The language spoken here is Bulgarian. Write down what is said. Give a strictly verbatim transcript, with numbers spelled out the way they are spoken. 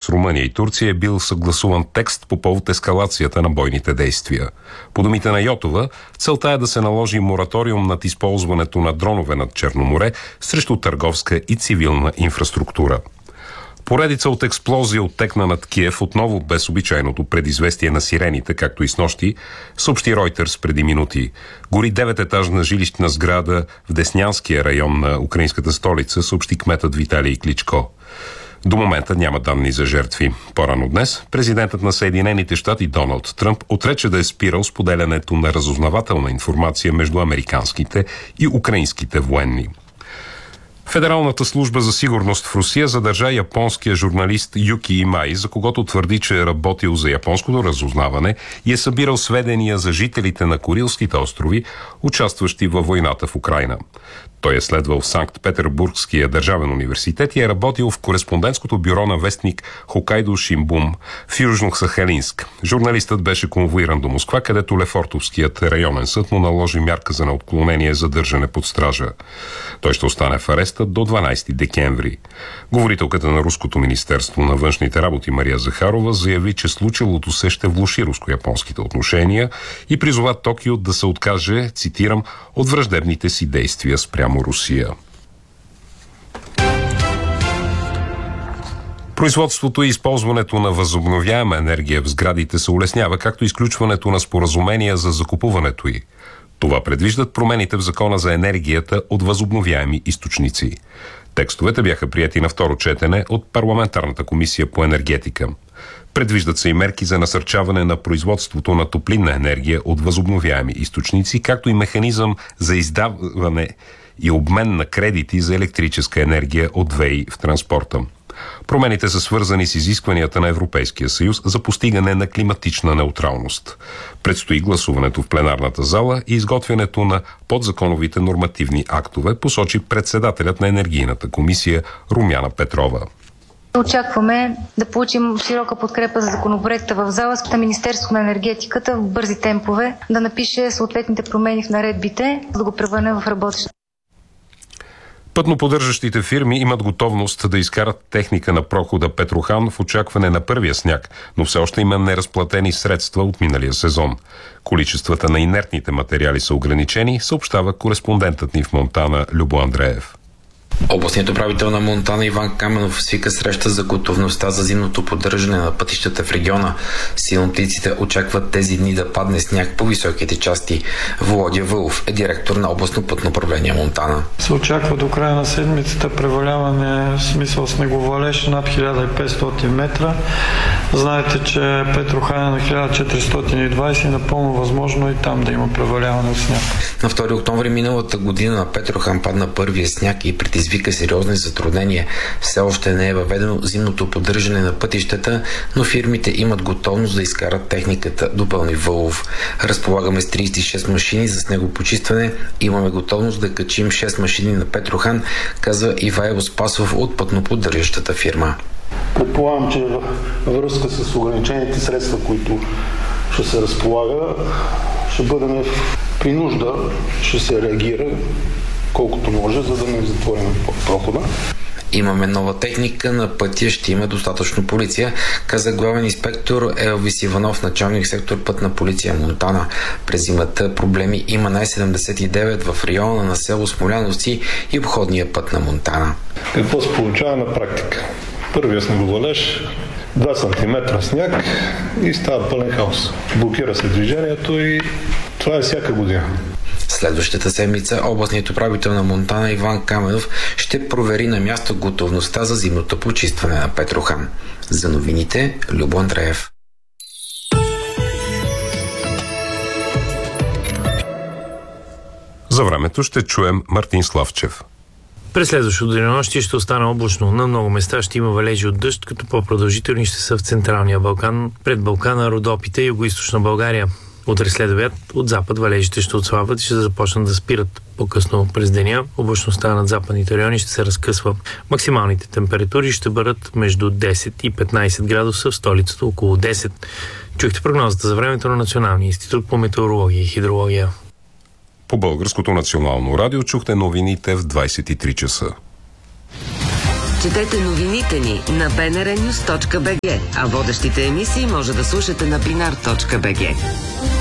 Румъния и Турция е бил съгласуван текст по повод ескалацията на бойните действия. По думите на Йотова, целта е да се наложи мораториум над използването на дронове над Черно море срещу търговска и цивилна инфраструктура. Поредица от експлозии оттекна над Киев, отново без обичайното предизвестие на сирените, както и снощи, съобщи Ройтерс преди минути. Гори девететажна жилищна сграда в Деснянския район на украинската столица, съобщи кметът Виталий Кличко. До момента няма данни за жертви. По-рано днес президентът на Съединените щати Доналд Тръмп отрече да е спирал споделянето на разузнавателна информация между американските и украинските военни. Федералната служба за сигурност в Русия задържа японския журналист Юки Имай, за когото твърди, че е работил за японското разузнаване и е събирал сведения за жителите на Курилските острови, участващи във войната в Украйна. Той е следвал в Санкт-Петербургския държавен университет и е работил в кореспондентското бюро на вестник Хокайдо Шинбун в Южно-Сахалинск. Журналистът беше конвоиран до Москва, където Лефортовският районен съд му наложи мярка за неотклонение задържане под стража. Той ще остане в ареста до дванайсети декември. Говорителката на Руското министерство на външните работи Мария Захарова заяви, че случилото се ще влоши руско-японските отношения и призова Токио да се откаже, цитирам, от враждебните си действия спрямо Русия. Производството и използването на възобновяема енергия в сградите се улеснява, както изключването на споразумения за закупуването й. Това предвиждат промените в Закона за енергията от възобновяеми източници. Текстовете бяха приети на второ четене от Парламентарната комисия по енергетика. Предвиждат се и мерки за насърчаване на производството на топлинна енергия от възобновяеми източници, както и механизъм за издаване и обмен на кредити за електрическа енергия от ВЕИ в транспорта. Промените са свързани с изискванията на Европейския съюз за постигане на климатична неутралност. Предстои гласуването в пленарната зала и изготвянето на подзаконовите нормативни актове, посочи председателят на Енергийната комисия Румяна Петрова. Очакваме да получим широка подкрепа за законопроекта в зала. На Министерството на енергетиката в бързи темпове да напише съответните промени в наредбите, да го превърне в работеща. Пътноподдържащите фирми имат готовност да изкарат техника на прохода Петрохан в очакване на първия сняг, но все още има неразплатени средства от миналия сезон. Количествата на инертните материали са ограничени, съобщава кореспондентът ни в Монтана Любо Андреев. Областният управител на Монтана Иван Каменов свика среща за готовността за зимното поддържане на пътищата в региона. Синоптиците очакват тези дни да падне сняг по високите части. Володя Вълов е директор на областно пътно управление Монтана. Се очаква до края на седмицата преваляване, в смисъл снеговалеж над хиляда и петстотин метра. Знаете, че Петрохан е на хиляда четиристотин и двайсет и напълно възможно и там да има преваляване от сняг. На втори октомври миналата година на Петрохан падна първия сняг и предизвика сериозни затруднения. Все още не е въведено зимното поддържане на пътищата, но фирмите имат готовност да изкарат техниката, допълни Вълов. Разполагаме с трийсет и шест машини за снегопочистване. Имаме готовност да качим шест машини на Петрохан, казва Ивайло Спасов от пътноподдържащата фирма. Предполагам, че във връзка с ограничените средства, които ще се разполага, ще бъдем при нужда, ще се реагира колкото може, за да не затворим прохода. Имаме нова техника, на пътя ще има достатъчно полиция, каза главен инспектор Елвис Иванов, началник сектор пътна полиция Монтана. През зимата проблеми има на Е седемдесет и девет в района на село Смоляновци и обходния път на Монтана. Какво се получава на практика? Първия снеговалеж, два сантиметра сняг и става пълен хаос. Блокира се движението и това е всяка година. Следващата седмица областният управител на Монтана Иван Каменов ще провери на място готовността за зимното почистване на Петрохан. За новините Любо Андреев. За времето ще чуем Мартин Славчев. През следващото денонощие ще остане облачно. На много места ще има валежи от дъжд, като по-продължителни ще са в Централния Балкан, пред Балкана, Родопите и Югоизточна България. Утре след обяд от запад валежите ще отслабват и ще започнат да спират. По-късно през деня облачността над западните райони ще се разкъсва. Максималните температури ще бъдат между десет и петнайсет градуса, в столицата около десет. Чухте прогнозата за времето на Националния институт по метеорология и хидрология. По Българското национално радио чухте новините в двайсет и три часа. Четете новините ни на би ен ар нюз точка би джи, а водещите емисии може да слушате на бинар точка би джи.